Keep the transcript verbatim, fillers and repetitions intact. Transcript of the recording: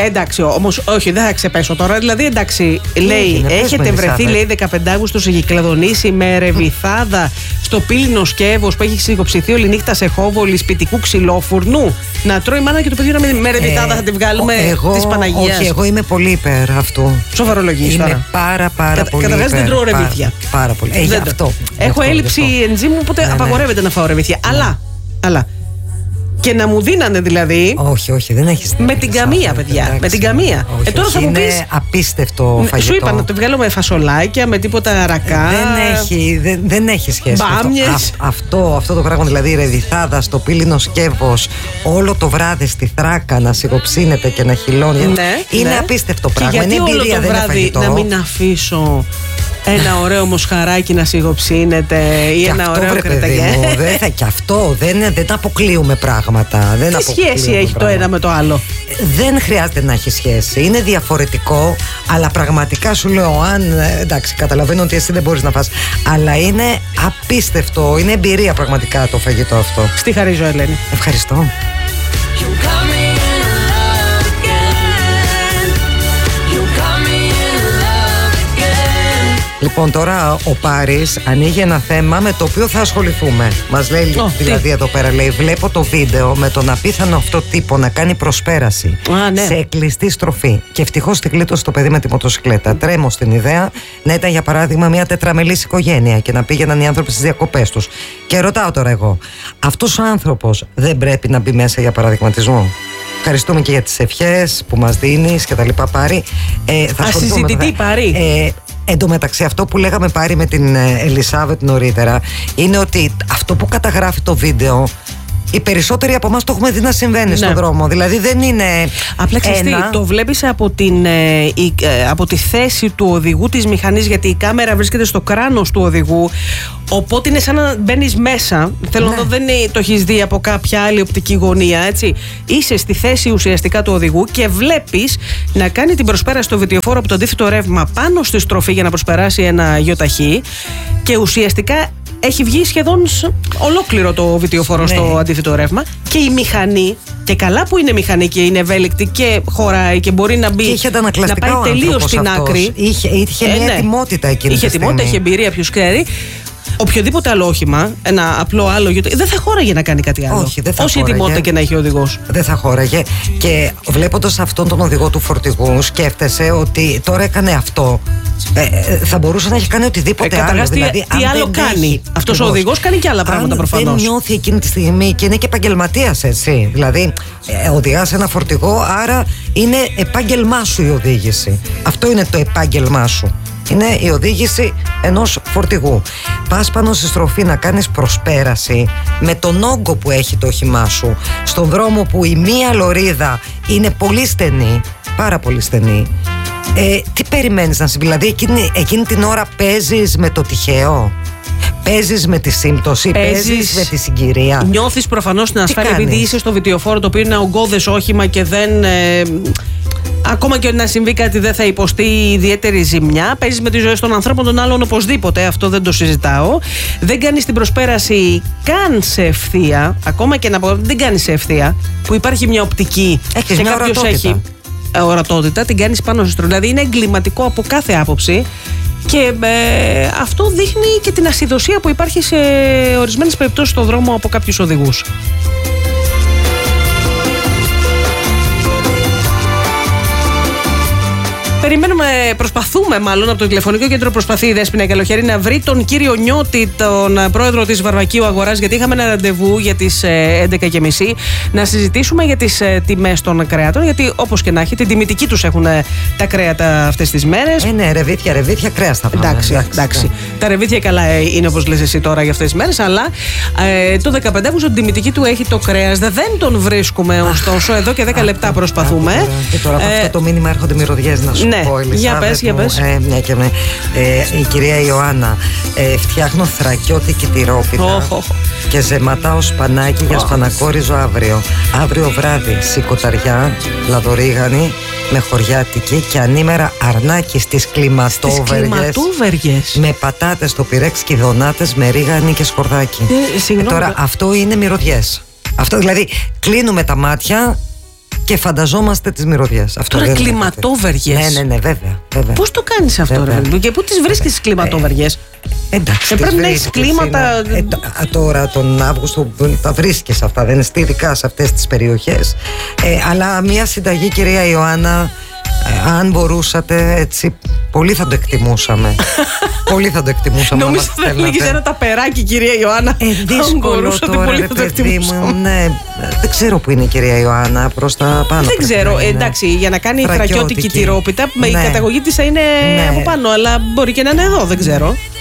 Εντάξει, όμως, όχι, δεν θα ξεπέσω τώρα. Δηλαδή, εντάξει, λέει, είναι, έχετε βρεθεί, λέει, δεκαπέντε Αυγούστου σε Κυκλαδονήσι με ρεβιθάδα στο πύληνο σκεύος που έχει σιγοψηθεί όλη νύχτα σε χόβολη σπιτικού ξυλόφουρνου. Να τρώει η μάνα και το παιδί να με, με ρεβιθάδα, ε, θα τη βγάλουμε τη Παναγίας. Όχι, εγώ είμαι πολύ υπέρ αυτού. Σοβαρολογείς τώρα. Είμαι πάρα, πάρα Κατα, πολύ. Καταρχάς δεν τρώω ρεβίθια. Πάρα, πάρα πολύ. Ε, δεν αυτό. Έχω αυτό, έλλειψη ενζήμου, οπότε ναι, απαγορεύεται ναι. να φάω ρεβίθια. Ναι. Αλλά, αλλά. Και να μου δίνανε δηλαδή. Όχι, όχι, δεν έχεις. Με την καμία, παιδιά. Εντάξει, με την καμία. Όχι, ε, τώρα όχι, θα μου είναι πεις, απίστευτο φαγητό. Σου είπα να το βγάλω με φασολάκια, με τίποτα ρακά. Δεν έχει, δεν, δεν έχει σχέση. Μπάμιες. Αυτό. Α, αυτό, αυτό το πράγμα, δηλαδή η ρεβιθάδα στο πύληνο σκεύος, όλο το βράδυ στη Θράκα να σιγοψύνεται και να χυλώνει. Ναι, είναι ναι. απίστευτο πράγμα. Και γιατί είναι εμπειρία, όλο το βράδυ να μην αφήσω ένα ωραίο μοσχαράκι να σιγοψύνεται ή ένα αυτό, ωραίο κρεταγέ. Δεν θα και αυτό. Δεν, δεν αποκλείουμε πράγματα. Δεν Τι σχέση έχει πράγμα. Το ένα με το άλλο? Δεν χρειάζεται να έχει σχέση. Είναι διαφορετικό, αλλά πραγματικά σου λέω, αν. Εντάξει, καταλαβαίνω ότι εσύ δεν μπορείς να φας. Αλλά είναι απίστευτο. Είναι εμπειρία πραγματικά το φαγητό αυτό. Στη χαρίζω, Ελένη. Ευχαριστώ. Λοιπόν, τώρα ο Πάρης ανοίγει ένα θέμα με το οποίο θα ασχοληθούμε. Μας λέει oh, δηλαδή τι? Εδώ πέρα, λέει, βλέπω το βίντεο με τον απίθανο αυτό τύπο να κάνει προσπέραση ah, ναι. σε κλειστή στροφή. Και ευτυχώς την κλείτωσε το παιδί με τη μοτοσυκλέτα. Τρέμω στην ιδέα να ήταν για παράδειγμα μια τετραμελής οικογένεια και να πήγαιναν οι άνθρωποι στις διακοπές τους. Και ρωτάω τώρα εγώ, αυτός ο άνθρωπος δεν πρέπει να μπει μέσα για παραδειγματισμό? Ευχαριστούμε και για τις ευχές που μας δίνεις και τα λοιπά, Πάρη. Ε, θα ασυζητητή, Πάρη. Ε, Εν τω μεταξύ, αυτό που λέγαμε, Πάρη, με την Ελισάβετ νωρίτερα, είναι ότι αυτό που καταγράφει το βίντεο, οι περισσότεροι από εμάς το έχουμε δει να συμβαίνει ναι. στον δρόμο. Δηλαδή δεν είναι. Απλά ξέρεις, το βλέπεις από, την, ε, η, ε, από τη θέση του οδηγού της μηχανής, γιατί η κάμερα βρίσκεται στο κράνος του οδηγού. Οπότε είναι σαν να μπαίνεις μέσα. Θέλω ναι. να δω, δεν είναι, το έχεις δει από κάποια άλλη οπτική γωνία, έτσι. Είσαι στη θέση ουσιαστικά του οδηγού και βλέπεις να κάνει την προσπέραση στο βιτιοφόρο από το αντίθετο ρεύμα πάνω στη στροφή για να προσπεράσει ένα γιοταχή. Και ουσιαστικά έχει βγει σχεδόν ολόκληρο το βιτιοφόρο ναι. στο αντίθετο ρεύμα. Και η μηχανή, και καλά που είναι μηχανή και είναι ευέλικτη και χωράει και μπορεί να μπει, και να πάει τελείως στην αυτός. άκρη. Είχε, είχε ε, μια ναι. ετοιμότητα εκείνη. Είχε ετοιμότητα, είχε εμπειρία, ποιος ξέρει. Οποιοδήποτε άλλο όχημα, ένα απλό άλλο γιοταχή, δεν θα χώραγε να κάνει κάτι άλλο. Όχι, δεν θα Όση ετοιμότητα και να έχει ο οδηγός. Δεν θα χώραγε. Και βλέποντας αυτόν τον οδηγό του φορτηγού, σκέφτεσαι ότι τώρα έκανε αυτό. Ε, θα μπορούσε να έχει κάνει οτιδήποτε ε, άλλο. Δηλαδή, τι άλλο κάνει. Αυτός ο οδηγός κάνει και άλλα πράγματα προφανώς. Δεν νιώθει εκείνη τη στιγμή και είναι και επαγγελματίας, έτσι. Δηλαδή, ε, οδηγάς ένα φορτηγό, άρα είναι επάγγελμά σου η οδήγηση. Αυτό είναι το επάγγελμά σου. Είναι η οδήγηση ενός φορτηγού. Πας πάνω στη στροφή να κάνεις προσπέραση με τον όγκο που έχει το όχημά σου, στον δρόμο που η μία λωρίδα είναι πολύ στενή, πάρα πολύ στενή. Ε, τι περιμένεις να συμβεί? Δηλαδή εκείνη, εκείνη την ώρα παίζεις με το τυχαίο, παίζεις με τη σύμπτωση, παίζεις με τη συγκυρία. Νιώθεις προφανώς την ασφάλεια επειδή είσαι στο βιτιοφόρο, το οποίο είναι ογκώδες όχημα και δεν... Ε, ακόμα και να συμβεί κάτι δεν θα υποστεί ιδιαίτερη ζημιά. Παίζεις με τη ζωή των ανθρώπων των άλλων οπωσδήποτε, αυτό δεν το συζητάω. Δεν κάνεις την προσπέραση καν σε ευθεία, ακόμα και να πω δεν κάνεις σε ευθεία, που υπάρχει μια οπτική. Έχεις και μια κάποιος ορατότητα. έχει ορατότητα, την κάνεις πάνω στο στροφή. Δηλαδή είναι εγκληματικό από κάθε άποψη. Και ε, αυτό δείχνει και την ασυδοσία που υπάρχει σε ορισμένες περιπτώσεις στον δρόμο από κάποιους οδηγούς. Περιμένουμε, προσπαθούμε μάλλον από το τηλεφωνικό κέντρο, προσπαθεί η Δέσποινα Καλοχέρη να βρει τον κύριο Νιώτη, τον πρόεδρο της Βαρβακίου Αγοράς, γιατί είχαμε ένα ραντεβού για τις έντεκα και μισή να συζητήσουμε για τις τιμές των κρέατων. Γιατί όπως και να έχει, την τιμητική τους έχουν τα κρέατα αυτές τις μέρες. Ε, ναι, ρεβίθια, ρεβίθια, κρέα θα πάμε. Εντάξει, εντάξει, εντάξει. Ναι. Τα ρεβίθια καλά είναι όπως λες εσύ τώρα για αυτές τις μέρες, αλλά ε, το δεκαπέντε Αυγούστου την τιμητική του έχει το κρέας. Δεν τον βρίσκουμε ωστόσο. Εδώ και δέκα λεπτά προσπαθούμε. Και τώρα από αυτό το μήνυμα έρχονται μυρωδιές να σου. Ναι, για πες, για πες. Ε, μια και με, ε, η κυρία Ιωάννα, ε, φτιάχνω θρακιώτικη τυρόπιτα oh, oh. και ζεματάω σπανάκι oh. για σπανακόριζο αύριο. Αύριο βράδυ σηκωταριά, λαδορίγανη με χωριάτικη και ανήμερα αρνάκι στις κλιματόβεργες με πατάτες στο πυρέξ και δονάτες με ρίγανη και σκορδάκι. Ε, ε, τώρα αυτό είναι μυρωδιές. Αυτό δηλαδή κλείνουμε τα μάτια και φανταζόμαστε τις μυρωδιές. Αυτό τώρα κλιματόβεργες. Ναι, ναι, ναι, βέβαια. βέβαια. Πώς το κάνεις αυτό, ρε παιδί, και πού τις βρίσκεις τις κλιματόβεργες? Ε, εντάξει. Ε, πρέπει να έχεις κλίματα. Είναι, ε, τώρα τον Αύγουστο τα βρίσκεις αυτά, δεν είναι ειδικά σε αυτές τις περιοχές. Ε, αλλά μια συνταγή, κυρία Ιωάννα, ε, αν μπορούσατε, έτσι, πολύ θα το εκτιμούσαμε. Πολύ θα το εκτιμούσαμε. Νομίζω θα έλεγες ένα ταπεράκι, κυρία Ιωάννα. Ε, δύσκολο τώρα, ρε παιδί μου. Ναι, δεν ξέρω που είναι η κυρία Ιωάννα, προς τα πάνω. Δεν ξέρω, εντάξει, για να κάνει θρακιώτικη τυρόπιτα, ναι. Η καταγωγή της θα είναι ναι. από πάνω, αλλά μπορεί και να είναι εδώ, δεν ξέρω.